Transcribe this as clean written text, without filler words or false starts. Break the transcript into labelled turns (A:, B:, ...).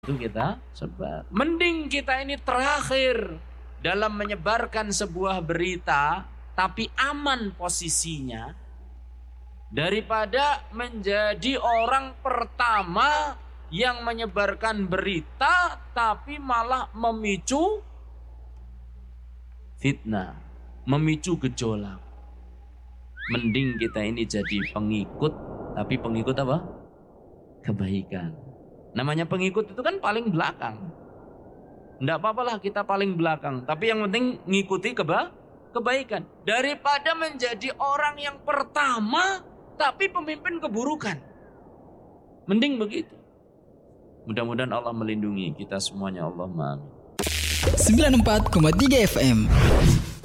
A: itu kita sebar. Mending kita ini terakhir dalam menyebarkan sebuah berita tapi aman posisinya daripada menjadi orang pertama yang menyebarkan berita tapi malah memicu fitnah, memicu gejolak. Mending kita ini jadi pengikut, tapi pengikut apa? Kebaikan. Namanya pengikut itu kan paling belakang. Enggak apa-apalah kita paling belakang, tapi yang penting ngikuti kebaikan. Daripada menjadi orang yang pertama tapi pemimpin keburukan. Mending begitu. Mudah-mudahan Allah melindungi kita semuanya. Allahumma amin.
B: 94,3 FM